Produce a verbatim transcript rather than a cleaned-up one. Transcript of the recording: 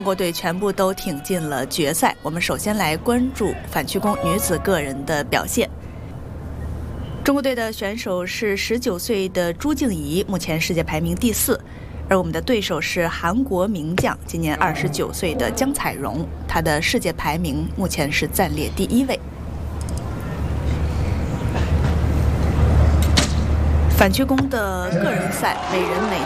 中国队全部都挺进了决赛。我们首先来关注反曲弓女子个人的表现。中国队的选手是十九岁的朱静怡，目前世界排名第四。而我们的对手是韩国名将，今年二十九岁的姜彩荣，她的世界排名目前是暂列第一位。反曲弓的个人赛，每人每